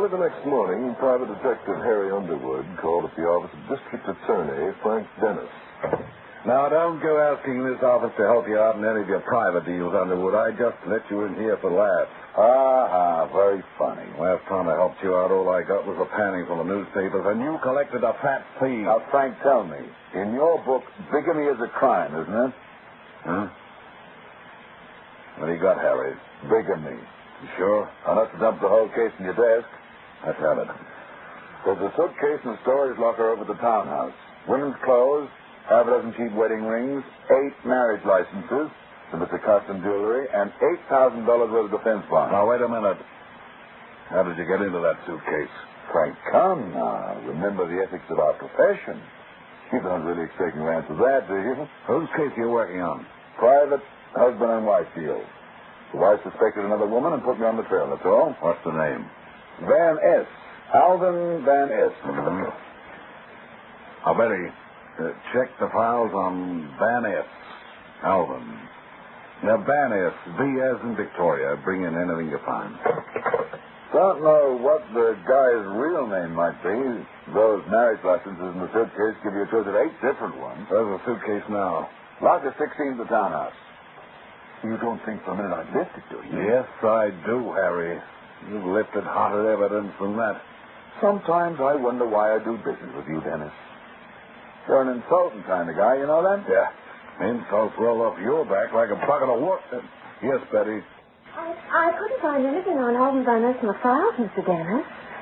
Early the next morning, Private Detective Harry Underwood called at the office of District Attorney Frank Dennis. Now, don't go asking this office to help you out in any of your private deals, Underwood. I just let you in here for laughs. Very funny. Last time I helped you out, all I got was a panning from the newspapers, and you collected a fat fee. Now, Frank, tell me. In your book, bigamy is a crime, isn't it? Huh? What do you got, Harry? Bigamy. You sure? I'll have to dump the whole case in your desk. Let's have it. There's a suitcase and storage locker over the townhouse. Women's clothes, half a dozen cheap wedding rings, 8 marriage licenses, some of the custom jewelry, and $8,000 worth of defense bonds. Now, wait a minute. How did you get into that suitcase? Frank, come now. Remember the ethics of our profession. You don't really expect me to answer that, do you? Whose case are you working on? Private husband and wife deal. The wife suspected another woman and put me on the trail, that's all. What's the name? Van S. Alvin Van S. Mm-hmm. Now, Betty, check the files on Van S. Alvin. Now, Van S. V as in Victoria. Bring in anything you find. Don't know what the guy's real name might be. Those marriage licenses in the suitcase give you a choice of 8 different ones. Where's the suitcase now? Locker 16 of the townhouse. You don't think for a minute I've lifted, do you? Yes, I do, Harry. You've lifted hotter evidence than that. Sometimes I wonder why I do business with you, Dennis. You're an insulting kind of guy, you know that? Yeah. Insults roll off your back like a bucket of wood. Yes, Betty. I couldn't find anything on Alvin Van Ness in the files, Mr. Dennis.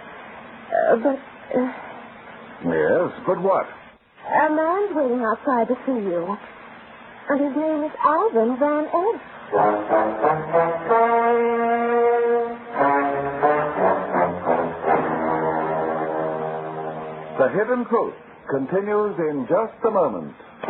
Yes, but what? A man's waiting outside to see you. And his name is Alvin Van S. The Hidden Truth continues in just a moment.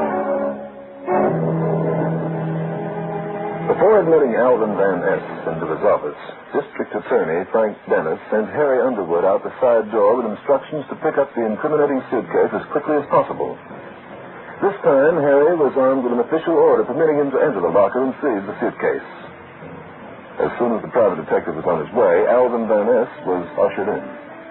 Before admitting Alvin Van S. into his office, District Attorney Frank Dennis sent Harry Underwood out the side door with instructions to pick up the incriminating suitcase as quickly as possible. This time, Harry was armed with an official order permitting him to enter the locker and seize the suitcase. As soon as the private detective was on his way, Alvin Van S. was ushered in.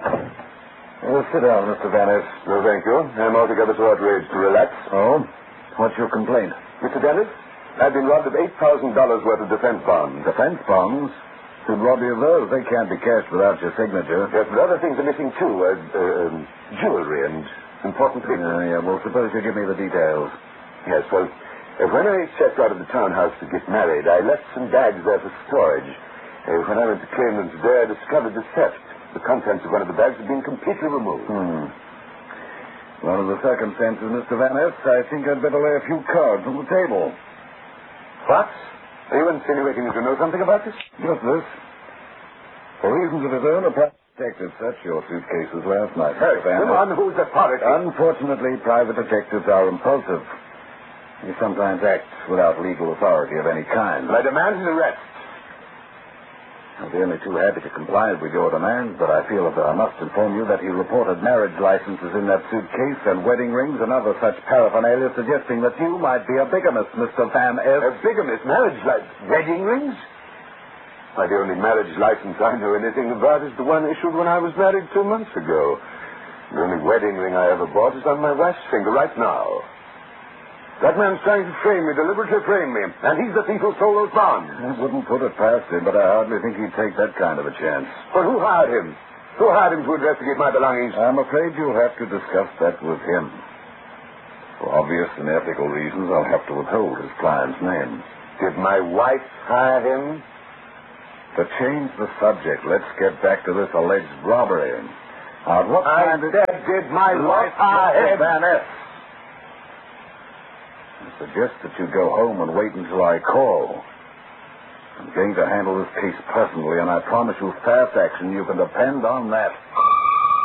Sit down, Mr. Van S. No, thank you. I'm altogether too outraged to relax. Oh? What's your complaint? Mr. Dennis, I've been robbed of $8,000 worth of defense bonds. Defense bonds? Who'd rob you of those? They can't be cashed without your signature. Yes, but other things are missing, too. Jewelry and important papers. Yeah, well, suppose you give me the details. Yes, well, when I checked out of the townhouse to get married, I left some bags there for storage. When I went to claim them today, I discovered the theft. The contents of one of the bags had been completely removed. One of the circumstances, Mr. Van S., I think I'd better lay a few cards on the table. What? Are you insinuating that you know something about this? Just this. For reasons of his own, a private detective searched your suitcases last night. Hey, come on, who's authority? Unfortunately, private detectives are impulsive. They sometimes act without legal authority of any kind. I demand his arrest. I'll be only too happy to comply with your demands, but I feel that I must inform you that he reported marriage licenses in that suitcase and wedding rings and other such paraphernalia, suggesting that you might be a bigamist, Mr. Van S. A bigamist? Marriage license? Wedding rings? Why, the only marriage license I know anything about is the one issued when I was married 2 months ago. The only wedding ring I ever bought is on my wife's finger right now. That man's trying to frame me, deliberately frame me. And he's the thief who stole those bonds. I wouldn't put it past him, but I hardly think he'd take that kind of a chance. But who hired him? Who hired him to investigate my belongings? I'm afraid you'll have to discuss that with him. For obvious and ethical reasons, I'll have to withhold his client's name. Did my wife hire him? To change the subject, let's get back to this alleged robbery. Now, what kind of... Did my wife hire him? Van S. I suggest that you go home and wait until I call. I'm going to handle this case personally, and I promise you fast action. You can depend on that.